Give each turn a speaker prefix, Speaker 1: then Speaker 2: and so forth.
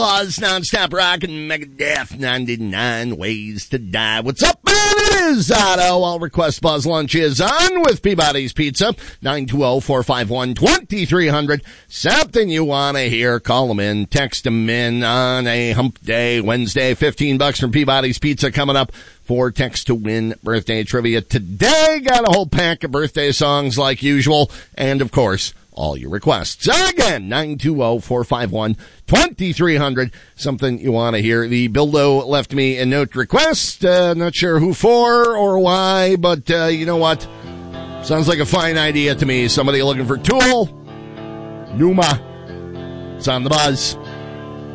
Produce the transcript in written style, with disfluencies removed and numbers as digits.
Speaker 1: Buzz, non-stop rock and Megadeth, 99 Ways to Die. What's up, man? It is Otto. I'll request Buzz Lunch is on with Peabody's Pizza, 920-451-2300. Something you want to hear, call them in, text them in on a hump day, Wednesday. $15 from Peabody's Pizza coming up for Text to Win birthday trivia today. Got a whole pack of birthday songs like usual, and of course, all your requests. Again, 920-451-2300. Something you want to hear. The Bildo left me a note request. Not sure who for or why, but you know what? Sounds like a fine idea to me. Somebody looking for Tool. Numa. It's on the Buzz.